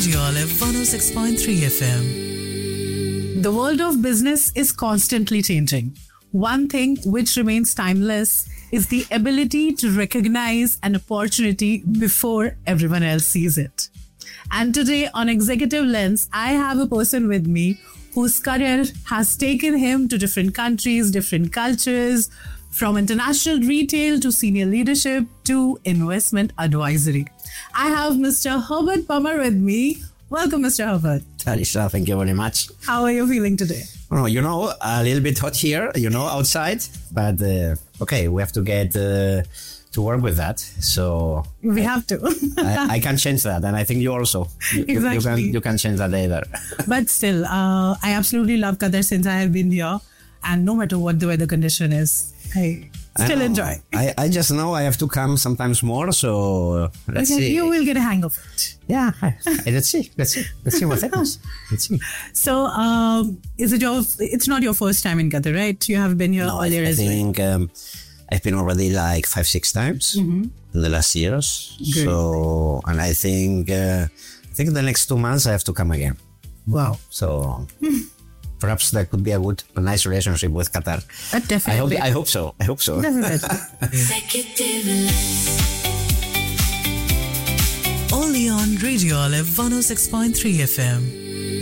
Radio Olive 106.3 FM. The world of business is constantly changing. One thing which remains timeless is the ability to recognize an opportunity before everyone else sees it. And today on Executive Lens, I have a person with me whose career has taken him to different countries, different cultures, from international retail to senior leadership to investment advisory. I have Mr. Herbert Palmer with me. Welcome, Mr. Herbert. Tanisha, thank you very much. How are you feeling today? Oh, a little bit hot here, outside. But okay, we have to get to work with that. So we have to. I can change that, and I think you also. Exactly. You can change that either. But still, I absolutely love Qatar since I have been here, and no matter what the weather condition is, I still enjoy. I just know I have to come sometimes more. So let's see. You will get a hang of it. Yeah, let's see. Let's see what happens. Let's see. So, it's not your first time in Qatar, right? You have been here earlier as well. I think I've been already like 5-6 times in the last years. Good. So, and I think the next 2 months I have to come again. Wow. So perhaps there could be a nice relationship with Qatar. Definitely. I hope so. Definitely. Only on Radio Olive 106.3 FM.